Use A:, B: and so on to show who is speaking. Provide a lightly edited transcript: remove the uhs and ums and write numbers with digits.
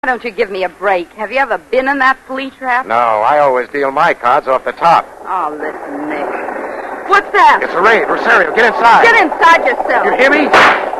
A: Why don't you give me a break? Have you ever been in that flea trap?
B: No, I always deal my cards off the top.
A: Oh, listen, Nick. What's that?
B: It's a raid. Rosario, get inside.
A: Get inside yourself.
B: You hear me?